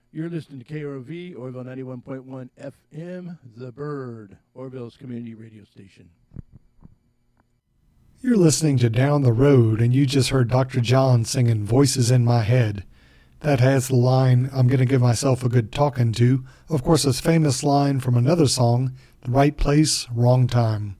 You're listening to KROV, Orville 91.1 FM, The Bird, Orville's community radio station. You're listening to Down the Road, and you just heard Dr. John singing Voices in My Head. That has the line, I'm going to give myself a good talking to. Of course, this famous line from another song, The Right Place, Wrong Time.